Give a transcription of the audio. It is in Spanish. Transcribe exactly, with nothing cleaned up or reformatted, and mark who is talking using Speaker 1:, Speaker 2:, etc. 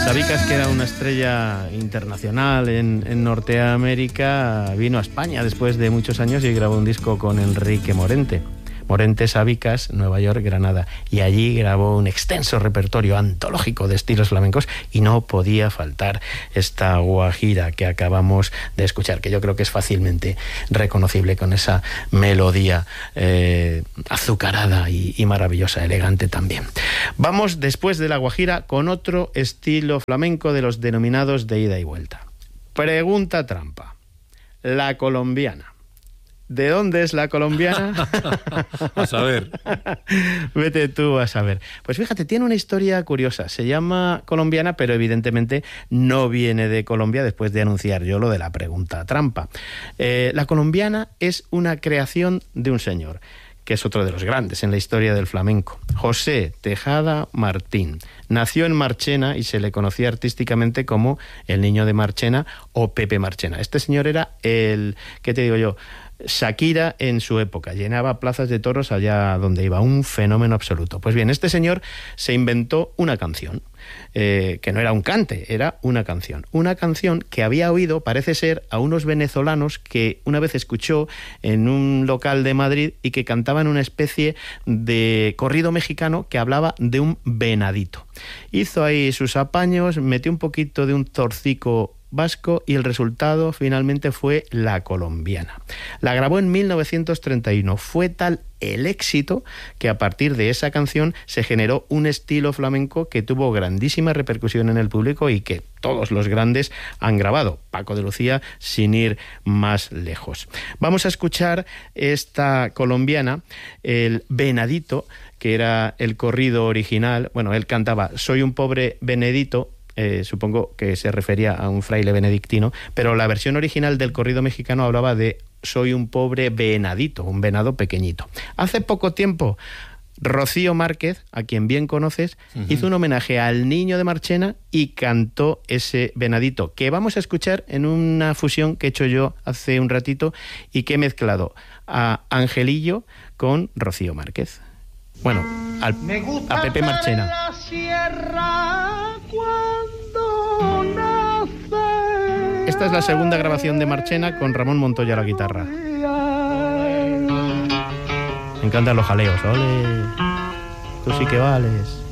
Speaker 1: Sabicas, que era una estrella internacional en, en Norteamérica, vino a España después de muchos años y grabó un disco con Enrique Morente. Morente, Sabicas, Nueva York, Granada. Y allí grabó un extenso repertorio antológico de estilos flamencos y no podía faltar esta guajira que acabamos de escuchar, que yo creo que es fácilmente reconocible con esa melodía eh, azucarada y, y maravillosa, elegante también. Vamos, después de la guajira, con otro estilo flamenco de los denominados de ida y vuelta. Pregunta trampa. La colombiana. ¿De dónde es la colombiana?
Speaker 2: A saber.
Speaker 1: Vete tú a saber. Pues fíjate, tiene una historia curiosa. Se llama colombiana, pero evidentemente no viene de Colombia, después de anunciar yo lo de la pregunta trampa. Eh, la colombiana es una creación de un señor, que es otro de los grandes en la historia del flamenco. José Tejada Martín. Nació en Marchena y se le conocía artísticamente como el Niño de Marchena o Pepe Marchena. Este señor era el, ¿qué te digo yo?, Shakira en su época, llenaba plazas de toros allá donde iba, un fenómeno absoluto. Pues bien, este señor se inventó una canción, eh, que no era un cante, era una canción. Una canción que había oído, parece ser, a unos venezolanos que una vez escuchó en un local de Madrid y que cantaban una especie de corrido mexicano que hablaba de un venadito. Hizo ahí sus apaños, metió un poquito de un torcico vasco y el resultado finalmente fue La Colombiana. La grabó en mil novecientos treinta y uno. Fue tal el éxito que a partir de esa canción se generó un estilo flamenco que tuvo grandísima repercusión en el público y que todos los grandes han grabado. Paco de Lucía, sin ir más lejos. Vamos a escuchar esta colombiana, el Venadito, que era el corrido original. Bueno, él cantaba Soy un pobre venedito. Eh, supongo que se refería a un fraile benedictino, pero la versión original del corrido mexicano hablaba de soy un pobre venadito, un venado pequeñito. Hace poco tiempo, Rocío Márquez, a quien bien conoces, uh-huh. hizo un homenaje al Niño de Marchena y cantó ese venadito, que vamos a escuchar en una fusión que he hecho yo hace un ratito y que he mezclado a Angelillo con Rocío Márquez. Bueno, al, a Pepe Marchena.
Speaker 3: La sierra cuando nace.
Speaker 1: Esta es la segunda grabación de Marchena con Ramón Montoya a la guitarra. Me encantan los jaleos. ¡Ole! Tú sí que vales.